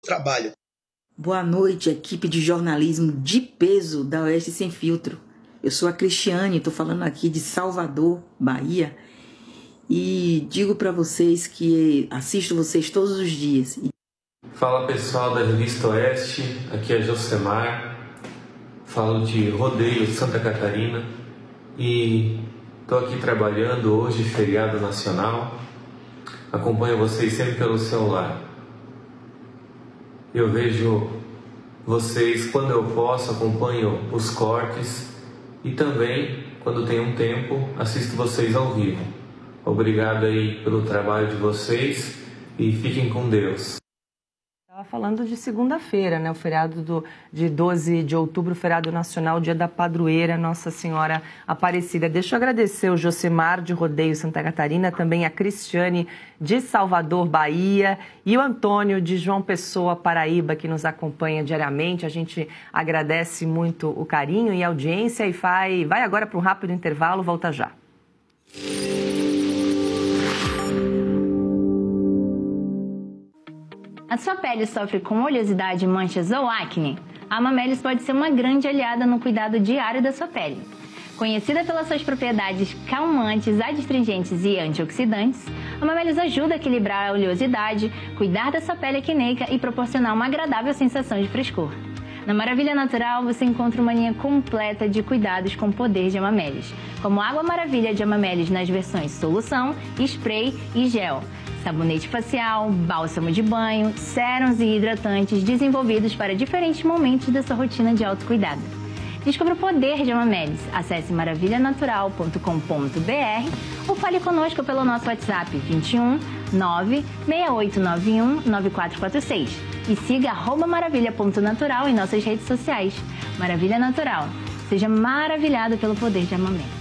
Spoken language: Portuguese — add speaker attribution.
Speaker 1: trabalho.
Speaker 2: Boa noite, equipe de jornalismo de peso da Oeste Sem Filtro. Eu sou a Cristiane, estou falando aqui de Salvador, Bahia, e digo para vocês que assisto vocês todos os dias.
Speaker 3: Fala pessoal da Revista Oeste, aqui é Josemar, falo de Rodeio, Santa Catarina, e estou aqui trabalhando hoje, feriado nacional. Acompanho vocês sempre pelo celular. Eu vejo vocês quando eu posso, acompanho os cortes e também, quando tenho um tempo, assisto vocês ao vivo. Obrigado aí pelo trabalho de vocês e fiquem com Deus.
Speaker 4: Estava falando de segunda-feira, né? O feriado de 12 de outubro, feriado nacional, dia da padroeira Nossa Senhora Aparecida. Deixa eu agradecer o Josemar de Rodeio, Santa Catarina, também a Cristiane de Salvador, Bahia, e o Antônio de João Pessoa, Paraíba, que nos acompanha diariamente. A gente agradece muito o carinho e a audiência e vai agora para um rápido intervalo, volta já.
Speaker 5: A sua pele sofre com oleosidade, manchas ou acne? A Amamelis pode ser uma grande aliada no cuidado diário da sua pele. Conhecida pelas suas propriedades calmantes, adstringentes e antioxidantes, a Amamelis ajuda a equilibrar a oleosidade, cuidar da sua pele acneica e proporcionar uma agradável sensação de frescor. Na Maravilha Natural, você encontra uma linha completa de cuidados com o poder de Amamelis, como Água Maravilha de Amamelis nas versões solução, spray e gel, sabonete facial, bálsamo de banho, sérums e hidratantes desenvolvidos para diferentes momentos da sua rotina de autocuidado. Descubra o poder de Amamelis. Acesse maravilhanatural.com.br ou fale conosco pelo nosso WhatsApp 21 96891 9446 e siga @maravilha.natural em nossas redes sociais. Maravilha Natural. Seja maravilhado pelo poder de Amamelis.